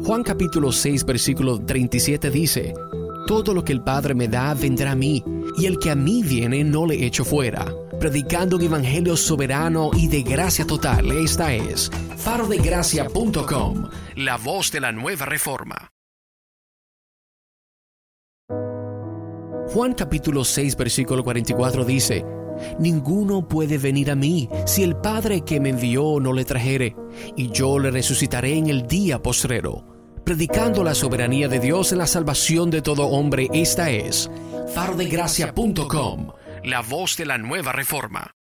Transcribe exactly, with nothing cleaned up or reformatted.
Juan capítulo seis versículo treinta y siete dice: todo lo que el Padre me da vendrá a mí, y el que a mí viene no le echo fuera. Predicando un evangelio soberano y de gracia total, esta es faro de gracia punto com, la voz de la nueva reforma. Juan capítulo seis versículo cuarenta y cuatro dice: ninguno puede venir a mí si el Padre que me envió no le trajere, y yo le resucitaré en el día postrero. Predicando la soberanía de Dios en la salvación de todo hombre, esta es faro de gracia punto com, la voz de la nueva reforma.